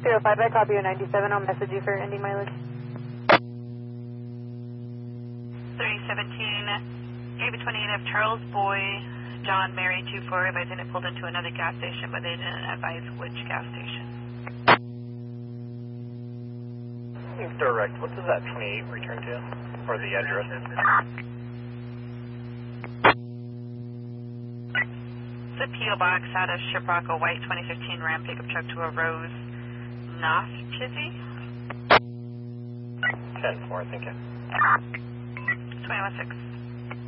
605, I copy you 97. I'll message you for ending mileage. 3017, David 28 of Charles Boy, John Mary 24, advising it pulled into another gas station, but they didn't advise which gas station. Direct, what does that 28 return to? Or the address? It's a P.O. box out of Shiprock, a white 2015 Ram pickup truck to a Rose Nafchizi. 10-4, thank you. 21-6.